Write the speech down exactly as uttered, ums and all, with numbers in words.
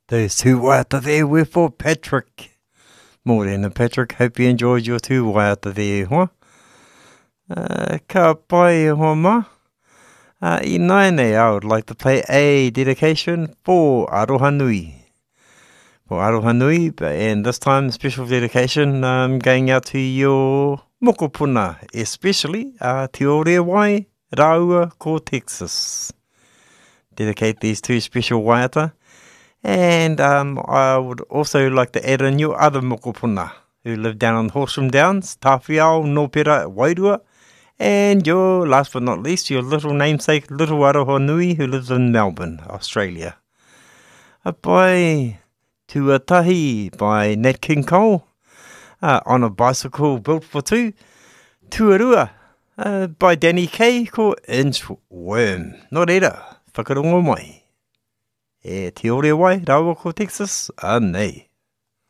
Those two waiata there were for Patrick. Morena Patrick, hope you enjoyed your two waiata there, huh? Uh, ka pai hoa ma. Uh, I naine, I would like to play a dedication for Aroha Nui. For Aroha Nui, and this time special dedication um, going out to your mokopuna, especially uh, Te Ore Wai, Raua ko Texas. Dedicate these two special waiata. And um, I would also like to add in your other mokopuna who live down on Horsham Downs, Tawhiao, Nopera, Wairua. And your, last but not least, your little namesake, Little Aroha Nui, who lives in Melbourne, Australia. Uh, by Tuatahi by Nat King Cole, uh, on a bicycle built for two. Tuarua uh, by Danny Kaye, ko Inchworm. Nō reira, whakarongo mai. E te ore wai, Raua ko Texas, anei.